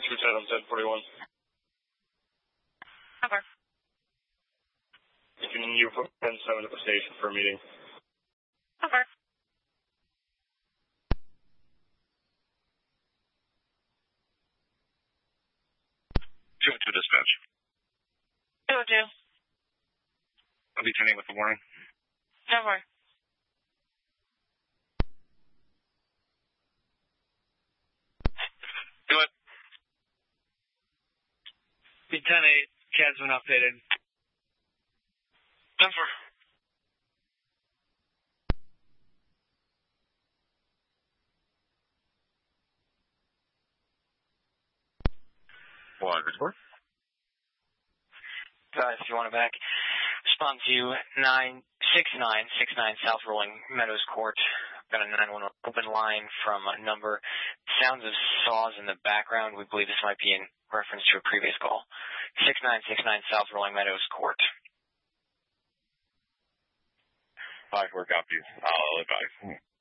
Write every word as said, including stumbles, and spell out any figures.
two ten on ten forty-one. Over. Can you put ten seven at the station for a meeting? Over. two oh two dispatch. two oh two. I'll be turning with the warning. Over. Do it. Be ten eight. Cad's been updated. Denver. One, report. Guys, if you want it back, respond to nine six nine six nine South Rolling Meadows Court. Got a nine one one open line from a number. Sounds of saws in the background. We believe this might be in reference to a previous call. six nine six nine South Rolling Meadows Court. Five four copies. I'll advise.